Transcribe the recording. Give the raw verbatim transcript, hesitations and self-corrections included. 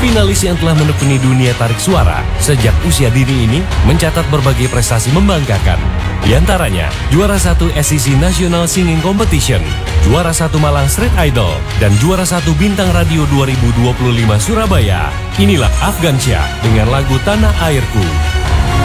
Finalis yang telah menekuni dunia tarik suara sejak usia dini ini mencatat berbagai prestasi membanggakan. Di antaranya, juara satu S E C National Singing Competition, juara satu Malang Street Idol, dan juara satu Bintang Radio dua ribu dua puluh lima Surabaya. Inilah Afgansyah dengan lagu Tanah Airku.